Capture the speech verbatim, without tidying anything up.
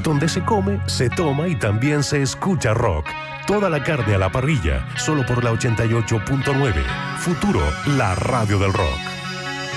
donde se come, se toma y también se escucha rock. Toda la carne a la parrilla, solo por la ochenta y ocho punto nueve. Futuro, la radio del rock.